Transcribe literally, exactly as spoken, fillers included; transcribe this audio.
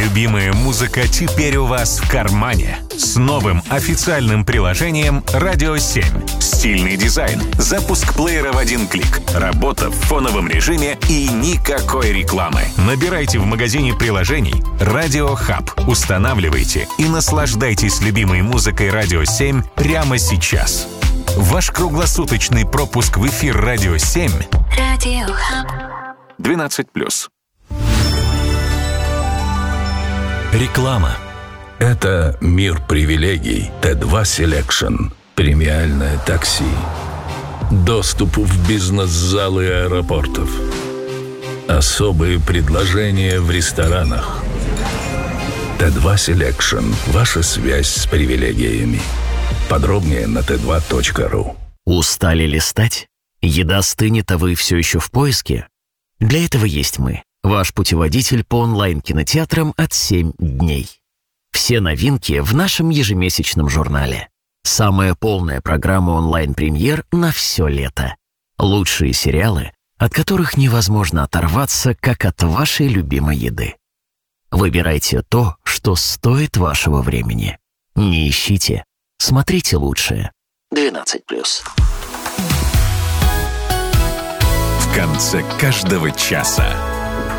любимая музыка теперь у вас в кармане. С новым официальным приложением «Радио семь». Стильный дизайн, запуск плеера в один клик, работа в фоновом режиме и никакой рекламы. Набирайте в магазине приложений «Радио Хаб», устанавливайте и наслаждайтесь любимой музыкой «Радио семь» прямо сейчас. Ваш круглосуточный пропуск в эфир «Радио семь». «Радио Хаб». двенадцать плюс. Реклама. Это мир привилегий. Т два Selection. Премиальное такси. Доступ в бизнес-залы аэропортов. Особые предложения в ресторанах. Т два Selection. Ваша связь с привилегиями. Подробнее на тэ два точка ру. Устали листать? Еда стынет, а вы все еще в поиске? Для этого есть мы. Ваш путеводитель по онлайн-кинотеатрам от семь дней. Все новинки в нашем ежемесячном журнале. Самая полная программа онлайн-премьер на все лето. Лучшие сериалы, от которых невозможно оторваться, как от вашей любимой еды. Выбирайте то, что стоит вашего времени. Не ищите, смотрите лучшее. двенадцать плюс. В конце каждого часа